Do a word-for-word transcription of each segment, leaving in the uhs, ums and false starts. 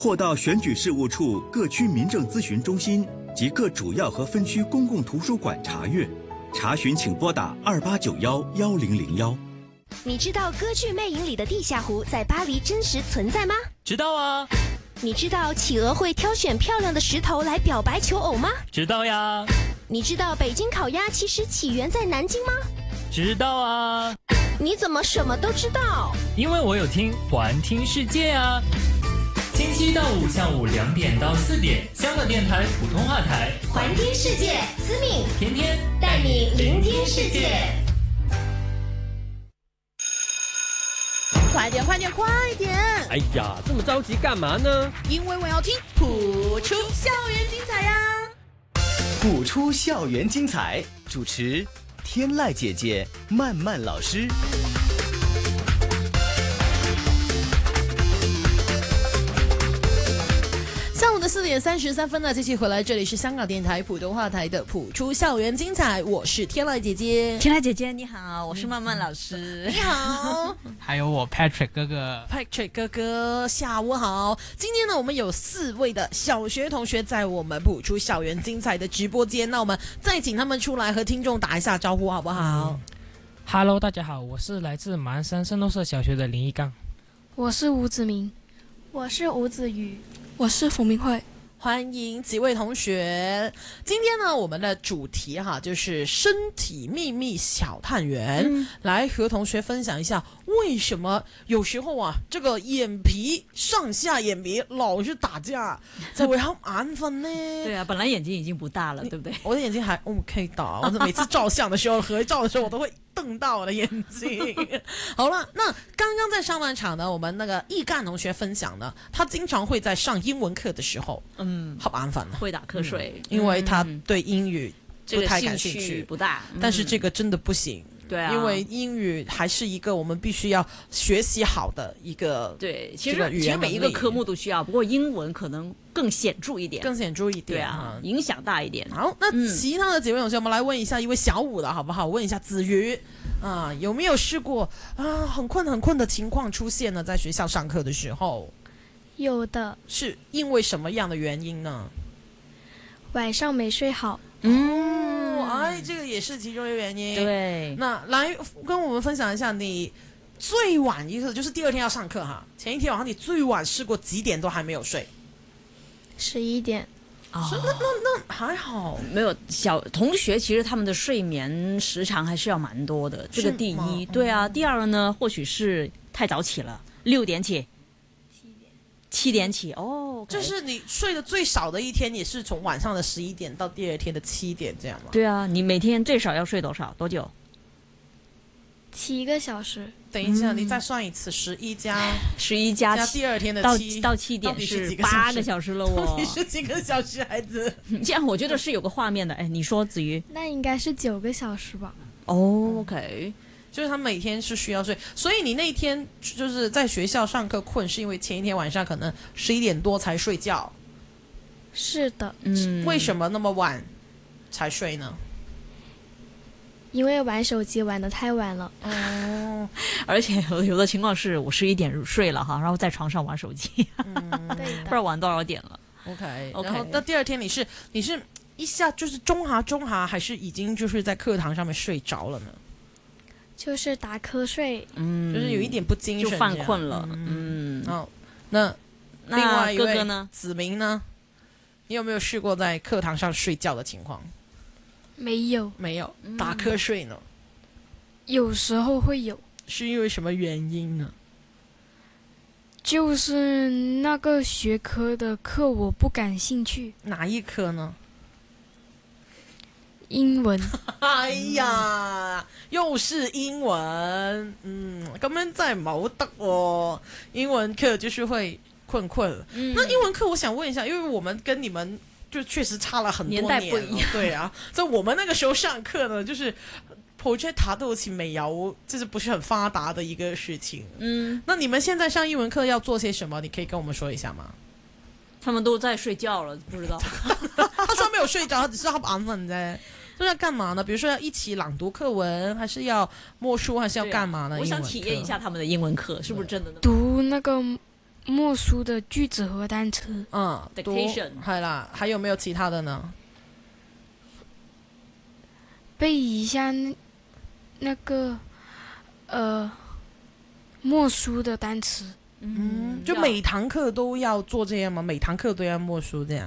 或到选举事务处各区民政咨询中心及各主要和分区公共图书馆查阅。查询请拨打二八九幺幺零零幺。 你知道歌剧魅影里的地下湖在巴黎真实存在吗？ 知道啊。 你知道企鹅会挑选漂亮的石头来表白求偶吗？ 知道呀。 你知道北京烤鸭其实起源在南京吗？ 知道啊。 你怎么什么都知道？ 因为我有听环听世界啊。星期一到五下午两点到四点，香港电台普通话台环听世界，思敏天天带你聆听世界。 快点快点快点！ 哎呀，这么着急干嘛呢？ 因为我要听谱出校园精彩呀！ 谱出校园精彩，主持天籁姐姐、曼曼老师。 上午的四点三十三分呢，继续回来，这里是香港电台普通话台的谱出校园精彩，我是天籁姐姐。 天籁姐姐你好，我是曼曼老师。 你好， 还有我 Patrick 哥哥。 Patrick 哥哥，下午好。今天呢，我们有四位的小学同学在我们谱出校园精彩的直播间，那我们再请他们出来和听众打一下招呼，好不好？ Hello， 大家好，我是来自马鞍山圣斗士小学的林一刚。 我是吴子明。 我是吴子瑜。 我是冯明慧。 欢迎几位同学。今天呢，我们的主题哈就是身体秘密小探员，嗯、来和同学分享一下为什么有时候啊，这个眼皮上下眼皮老是打架，就會瞌眼瞓呢？ 对啊，本来眼睛已经不大了，对不对？ 我的眼睛还 OK 大，我每次照相的时候、合照的时候，我都会瞪到我的眼睛。好了，那刚刚在上半场呢，我们那个易干同学分享呢，他经常会在上英文课的时候，嗯，瞌眼瞓， 会打瞌睡、 嗯，因为他对英语不太感兴趣， 这个兴趣不大、 嗯。但是这个真的不行，对啊，因为英语还是一个我们必须要学习好的一个对，其实其实每一个科目都需要，不过英文可能更显著一点， 更显著一点， 对啊，嗯、影响大一点。 好，那其他的几位同学，我们来问一下一位小五的好不好？问一下子瑜啊，有没有试过啊很困很困的情况出现呢？在学校上课的时候， 有的。是因为什么样的原因呢？ 晚上没睡好。 嗯，哦、哎，这个也是其中一个原因。 对， 那来跟我们分享一下你最晚一次，就是第二天要上课哈，前一天晚上你最晚试过几点都还没有睡？ 十一点。 哦，那那那还好， 没有小同学，其实他们的睡眠时长还是要蛮多的。这个第一，对啊。第二呢，或许是太早起了，六点起， 七点， 七点起哦。 Okay、就是你睡的最少的一天，也是从晚上的十一点到第二天的七点这样吗？ 对啊，你每天最少要睡多少？多久？ 七个小时。 等一下，嗯、你再算一次，十一加十一加加第二天的七到到七点是八个小时了哦， 到底是几个小时，孩子？ 这样我觉得是有个画面的。哎，你说子瑜？ 那应该是九个小时吧？ 哦 ，OK， 就是他每天是需要睡，所以你那一天就是在学校上课困，是因为前一天晚上可能十一点多才睡觉。 是的， 嗯，为什么那么晚才睡呢？ 因为玩手机玩得太晚了哦，而且有的情况是我十一点睡了哈，然后在床上玩手机，嗯，不知道玩多少点了。 OK， 然后那第二天你是你是一下就是中哈中哈，还是已经就是在课堂上面睡着了呢？ 就是打瞌睡， 嗯，就是有一点不精神， 就犯困了。嗯， 哦，那另外一位哥哥呢？ 子明呢？你有没有试过在课堂上睡觉的情况？ 没有， 没有。打瞌睡呢？ 有时候会有。 是因为什么原因呢？ 就是那个学科的课我不感兴趣。 哪一科呢？ 英文。 哎呀，又是英文。嗯，根本在冇得哦。英文课就是会困困。嗯，那英文课我想问一下，因为我们跟你们就确实差了很多年， 年代不一样。 对啊，在我们那个时候上课呢，就是 projector 都其没有，这是不是很发达的一个事情？嗯，那你们现在上英文课要做些什么？你可以跟我们说一下吗？ 他们都在睡觉了，不知道。 他说没有睡着，他只是瞌眼瞓啫。这要干嘛呢？比如说要一起朗读课文，还是要默书，还是要干嘛呢？ 我想体验一下他们的英文课是不是真的？ 读那个默書的句子和單詞。 嗯 Dictation 係啦，還有沒有其他的呢？ 背一下那那個呃默書的單詞。 嗯，就每堂課都要做這樣嗎？每堂課都要默書這樣？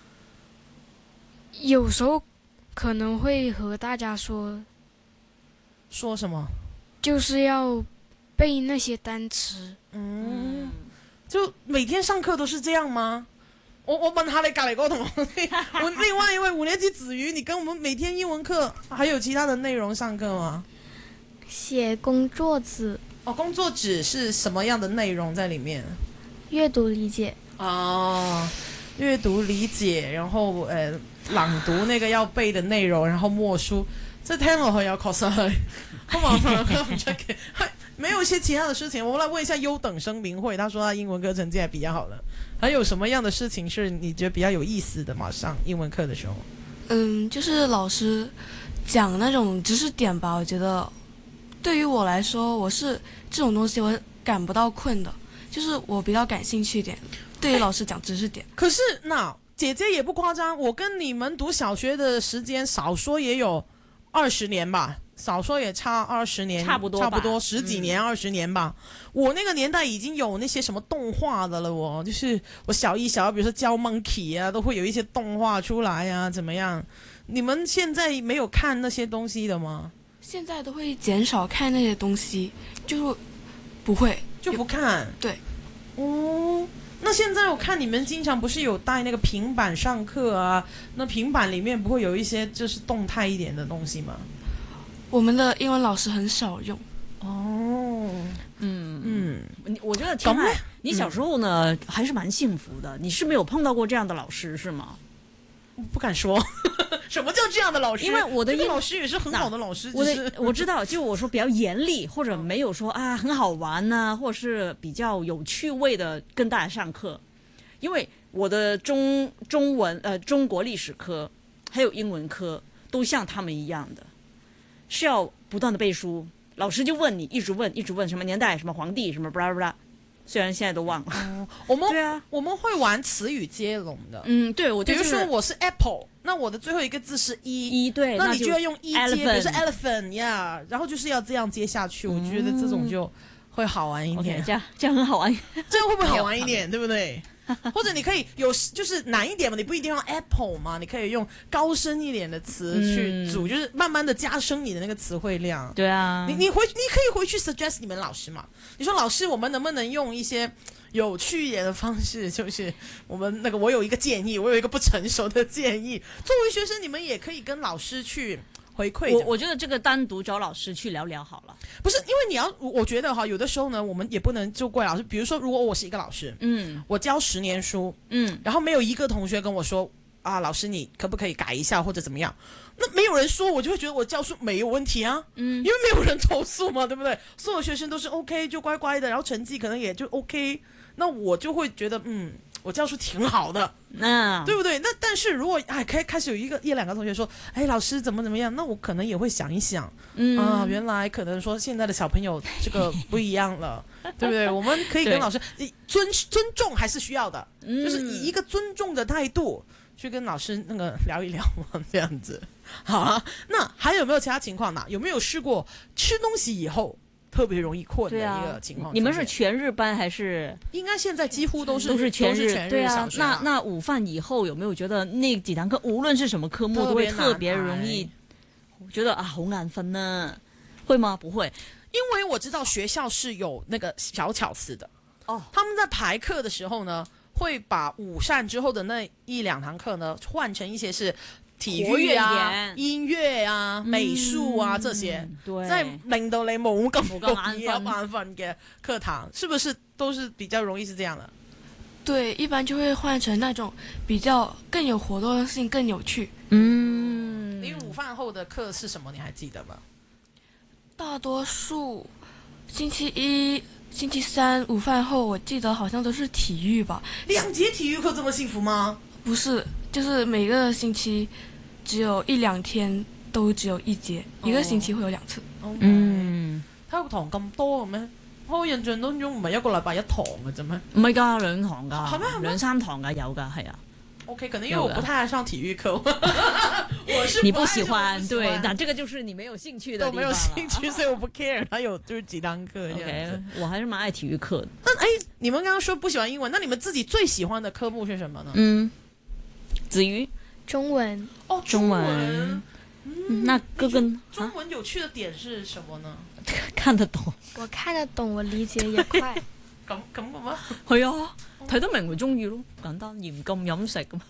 有時候可能會和大家說， 說什麼？ 就是要背那些單詞。 嗯，就每天上課都是這樣嗎？我我問下你隔籬嗰個同學，我另外一位五年級子瑜，你跟我們每天英文課還有其他的內容上課嗎？ 寫工作紙。 哦，工作紙是什麼樣的內容在裡面？ 閱讀理解。 哦，閱讀理解，然後呃朗讀那個要背的內容，然後默書。這聽落去有確實係好麻煩，唔出奇。係沒有一些其他的事情，我來問一下優等生明慧，他說他英文課成績還比較好了。還有什麼樣的事情是你覺得比較有意思的嗎？上英文課的時候？ 嗯，就是老師講那種知識點吧，我覺得對於我來說，我是這種東西我感不到困的，就是我比較感興趣一點。對於老師講知識點， 可是那姐姐也不誇張，我跟你們讀小學的時間少說也有二十年吧，少說也差二十年， 差不多差不多十幾年、二十、嗯、年吧。我那個年代已經有那些什麼動畫的了，我就是我小一、小二，比如說教 Monkey 啊，都會有一些動畫出來啊，怎麼樣？你們現在沒有看那些東西的嗎？ 現在都會減少看那些東西，就不會就不看。 對， 哦，那現在我看你們經常不是有帶那個平板上課啊？那平板裡面不會有一些就是動態一點的東西嗎？ 我們的英文老師很少用。 哦，嗯嗯， 我覺得天籟，你小時候呢、嗯、還是蠻幸福的。你是沒有碰到過這樣的老師是嗎？ 不敢說。什麼叫這樣的老師？ 因為我的英文老師也是很好的老師。 我的我知道，就我說比較嚴厲，或者沒有說啊很好玩呐、啊，或者是比較有趣味的跟大家上課。因為我的中中文呃中國歷史科還有英文科都像他們一樣的，是要不斷的背書。老師就問你，一直問一直問什麼年代什麼皇帝什麼巴拉巴拉，雖然現在都忘了。 哦、我們對啊， 我們會玩詞語接龍的。 嗯，對，我、就是、 比如說我是 Apple， 那我的最後一個字是 E， E 對， 那你就要用 E 接， elephant 比如說 elephant 呀、yeah, 然後就是要這樣接下去、嗯。我覺得這種就會好玩一點， okay, 這樣這樣很好玩， 這樣會不會好玩一點？對不對？或者你可以有就是難一點嘛，你不一定用 Apple 嘛，你可以用高深一點的詞去組、嗯，就是慢慢的加深你的那個詞彙量。 對啊， 你你回你可以回去 suggest 你們老師嘛，你說老師我們能不能用一些有趣一點的方式，就是我們那個我有一個建議，我有一個不成熟的建議，作為學生你們也可以跟老師去回饋。 我我覺得這個單獨找老師去聊聊好了。 不是，因為你要，我覺得哈，有的時候呢，我們也不能就怪老師。比如說，如果我是一個老師，嗯，我教十年書，嗯，然後沒有一個同學跟我說啊，老師你可不可以改一下或者怎麼樣？那沒有人說，我就會覺得我教書沒有問題啊，嗯，因為沒有人投訴嘛，對不對？所有學生都是 OK，就乖乖的，然後成績可能也就 OK，那我就會覺得嗯。我教書挺好的，嗯，對不對？那但是如果哎開開始有一個一兩個同學說，哎，老師怎麼怎麼樣，那我可能也會想一想，嗯啊，原來可能說現在的小朋友這個不一樣了，對不對？我們可以跟老師尊尊重還是需要的，嗯，就是以一個尊重的態度去跟老師那個聊一聊嘛，這樣子。好啊，那還有沒有其他情況呢？有沒有試過吃東西以後特別容易困的一個情況、啊？ 你們是全日班還是？ 應該現在幾乎都是都是全日。 全日對啊， 啊那那午飯以後有沒有覺得那幾堂課無論是什麼科目都會特別容易覺得啊好眼瞓呢？會嗎？不會， 因為我知道學校是有那個小巧思的哦。他們在排課的時候呢，會把午膳之後的那一兩堂課呢換成一些是。體育啊、音樂啊、嗯、美術啊這些，在令到你冇咁容易有眼瞓嘅課堂，是不是都是比較容易是這樣的？ 對，一般就會換成那種比較更有活動性、更有趣。 嗯，你午飯後的課是什麼？你還記得嗎？ 大多數星期一、星期三午飯後，我記得好像都是體育吧。 兩節體育課這麼幸福嗎？ 不是，就是每個星期只有一兩天都只有一節，哦、一個星期會有兩次。 嗯，體育堂咁多嘅咩？ 我印象當中唔係一個禮拜一堂嘅啫咩？ 唔係㗎，兩堂㗎， 係咩？ 兩三堂㗎，有㗎，係啊。 OK， 可能因為我不太愛上體育課，我是你不喜歡， 歡對，但這個就是你沒有興趣的地方了。 我沒有興趣，所以我不 care。他有就是幾堂課這樣子。 Okay, 我還是蠻愛體育課的。 那哎，你們剛剛說不喜歡英文，那你們自己最喜歡的科目是什麼呢？ 嗯，子瑜， 中文。 哦， 中文。 嗯， 那哥哥中文有趣的點是什麼呢？ 看得懂。 我看得懂，我理解也快。 咁咁嘅咩？ 係啊，睇得明咪中意咯，簡單嚴禁飲食咁。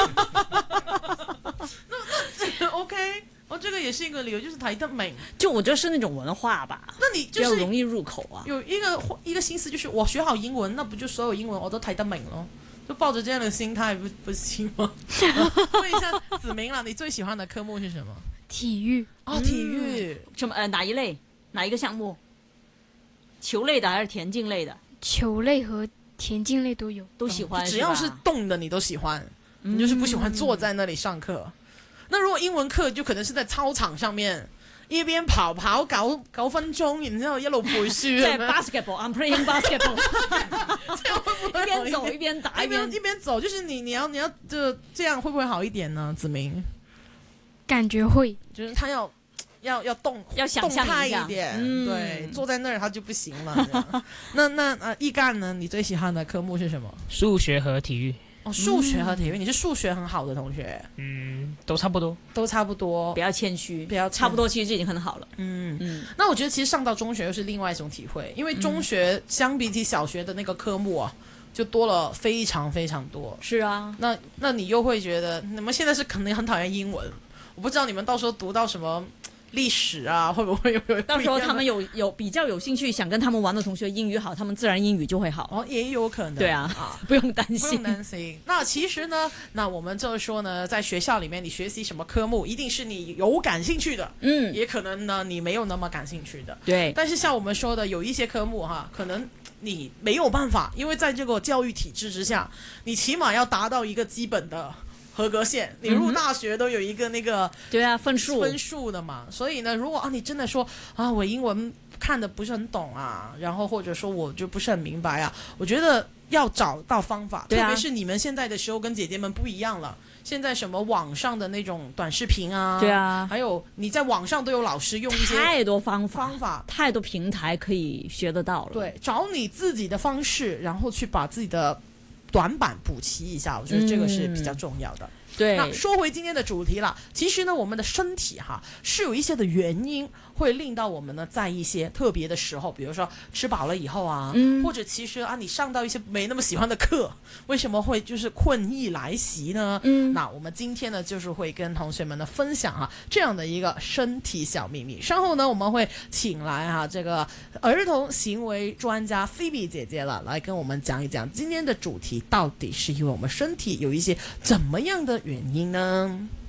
那 OK， 我這個也是一個理由，就是睇得明。 就我覺得是那種文化吧， 那你就是比較容易入口啊。 有一個一個心思，就是我學好英文，那不就所有英文我都睇得明咯？就抱着這樣的心態，不不行嗎？問一下子明啦，你最喜歡的科目是什麼？ 體育。 哦，體育。 什麼？呃，哪一類？哪一個項目？球類的還是田徑類的？ 球類和田徑類都有， 都喜歡。 只要是動的，你都喜歡。你就是不喜歡坐在那裡上課。嗯、那如果英文課，就可能是在操場上面一邊跑跑九九分鐘，然之後一路背書。即係 basketball，I'm playing basketball。一邊走一邊打， 一邊一邊走，就是你你要你要就這樣會不會好一點呢？子明， 感覺會， 就是他要。要要動要想象動態一點，嗯、對，坐在那兒他就不行了。那那呃，易幹呢？你最喜歡的科目是什麼？ 數學和體育。 哦，數學和體育，嗯、你是數學很好的同學？ 嗯，都差不多， 都差不多。 不要謙虛， 不要差不多，其實就已經很好了。 嗯嗯。那我覺得其實上到中學又是另外一種體會，因為中學相比起小學的那個科目啊，就多了非常非常多。 是啊， 那那你又會覺得，你們現在是肯定很討厭英文，我不知道你們到時候讀到什麼。歷史啊，會不會有有？ 到時候他們有有比較有興趣想跟他們玩的同學英語好，他們自然英語就會好。 哦，也有可能。 對啊，啊不用擔心， 不用擔心。那其實呢，那我們就是說呢，在學校裡面，你學習什麼科目，一定是你有感興趣的。嗯，也可能呢，你沒有那麼感興趣的。 對。 但是像我們說的，有一些科目哈，可能你沒有辦法，因為在這個教育體制之下，你起碼要達到一個基本的合格線，你入大學都有一個那個對啊分數分數的嘛，所以呢，如果啊你真的說啊我英文看得不是很懂啊，然後或者說我就不是很明白啊，我覺得要找到方法，特別是你們現在的時候跟姐姐們不一樣了，現在什麼網上的那種短視頻啊， 對啊， 還有你在網上都有老師用一些太多方法方法， 太多平台可以學得到了， 對，找你自己的方式，然後去把自己的短板補齊一下，我覺得這個是比較重要的。 嗯對， 那說回今天的主題了，其實呢，我們的身體哈是有一些的原因會令到我們呢在一些特別的時候，比如說吃飽了以後啊，嗯、或者其實啊你上到一些沒那麼喜歡的課，為什麼會就是困意來襲呢？嗯，那我們今天呢就是會跟同學們呢分享哈這樣的一個身體小秘密。稍後呢我們會請來哈這個兒童行為專家菲比姐姐了，來跟我們講一講今天的主題到底是因為我們身體有一些怎麼樣的原因呢？